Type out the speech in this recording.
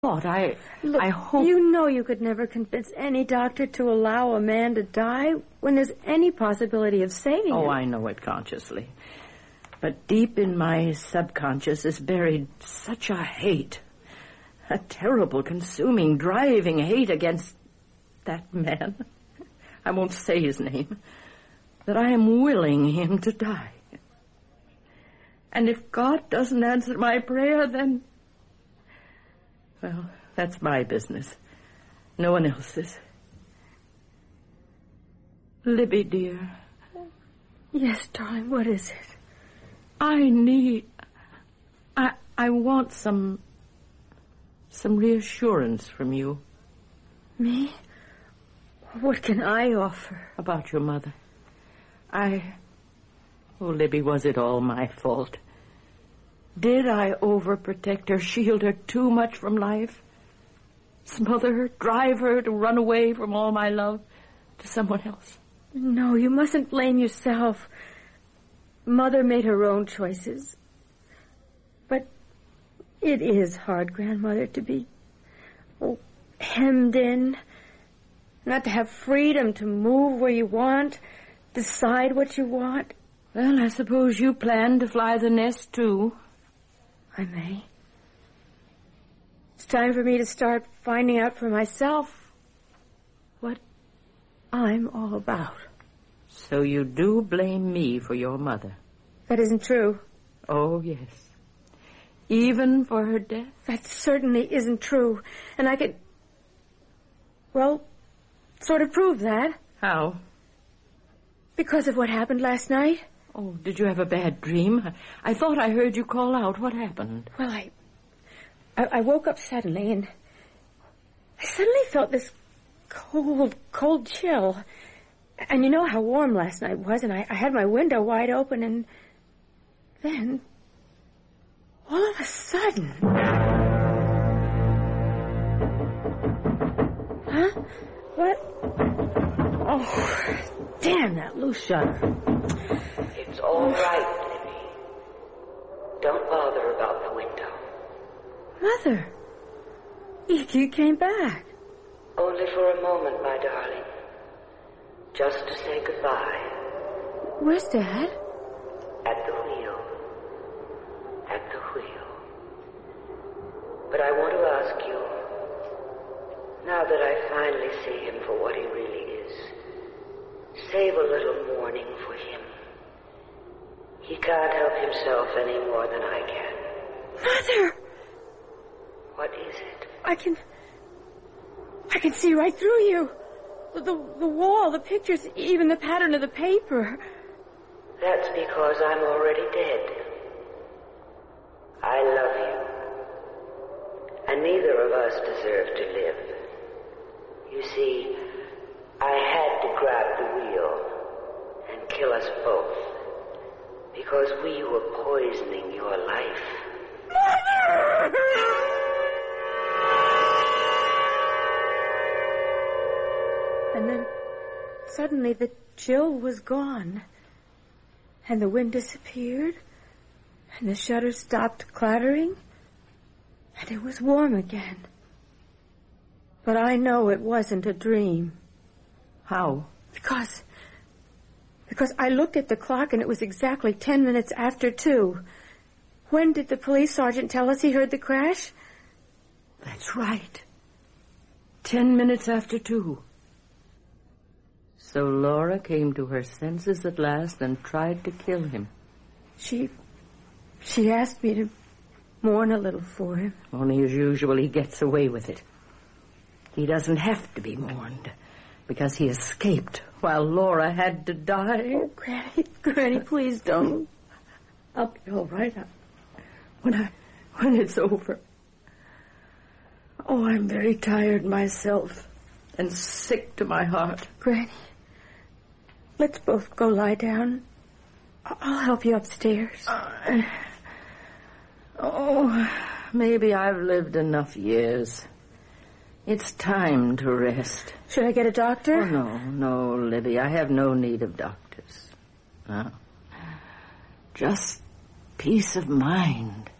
What? Look, I hope... You know you could never convince any doctor to allow a man to die when there's any possibility of saving him. Oh, I know it consciously. But deep in my subconscious is buried such a hate. A terrible, consuming, driving hate against that man. I won't say his name. That I am willing him to die. And if God doesn't answer my prayer, then... Well, that's my business. No one else's. Libby, dear. Yes, darling, what is it? I want some reassurance from you. Me? What can I offer? About your mother. Oh, Libby, was it all my fault? Did I overprotect her, shield her too much from life? Smother her, drive her to run away from all my love to someone else? No, you mustn't blame yourself. Mother made her own choices. But it is hard, Grandmother, to be hemmed in. Not to have freedom to move where you want, decide what you want. Well, I suppose you plan to fly the nest, too. I may. It's time for me to start finding out for myself what I'm all about. So you do blame me for your mother? That isn't true. Oh, yes. Even for her death? That certainly isn't true. And I could, sort of prove that. How? Because of what happened last night. Oh, did you have a bad dream? I thought I heard you call out. What happened? Well, I woke up suddenly, and I suddenly felt this cold chill. And you know how warm last night was, and I had my window wide open, and then, all of a sudden... Huh? What? Oh, damn that loose shutter. It's all right, Libby. Don't bother about the window. Mother, you came back. Only for a moment, my darling. Just to say goodbye. Where's Dad? At the wheel. At the wheel. But I want to ask you, now that I finally see him for what he really is, save a little mourning for him. He can't help himself any more than I can. Mother! What is it? I can see right through you. The wall, the pictures, even the pattern of the paper. That's because I'm already dead. I love you. And neither of us deserve to live. You see, I had to grab the wheel and kill us both. Because we were poisoning your life. Mother! And then, suddenly, the chill was gone. And the wind disappeared. And the shutters stopped clattering. And it was warm again. But I know it wasn't a dream. How? Because I looked at the clock and it was exactly 10 minutes after 2. When did the police sergeant tell us he heard the crash? That's right. 10 minutes after 2. So Laura came to her senses at last and tried to kill him. She asked me to mourn a little for him. Only as usual, he gets away with it. He doesn't have to be mourned because he escaped while Laura had to die. Oh, Granny, please don't. I'll be all right when it's over. Oh, I'm very tired myself and sick to my heart. Granny, let's both go lie down. I'll help you upstairs. Maybe I've lived enough years. It's time to rest. Should I get a doctor? Oh, no, Libby. I have no need of doctors. No. Just peace of mind.